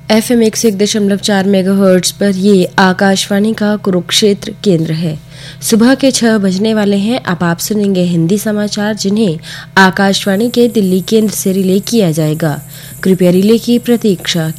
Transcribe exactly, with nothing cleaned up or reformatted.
F M एक सौ एक दशमलव चार मेगा हर्ट्ज पर ये आकाशवाणी का कुरुक्षेत्र केंद्र है। सुबह के छह बजने वाले हैं। अब आप सुनेंगे हिंदी समाचार, जिन्हें आकाशवाणी के दिल्ली केंद्र से रिले किया जाएगा। कृपया रिले की प्रतीक्षा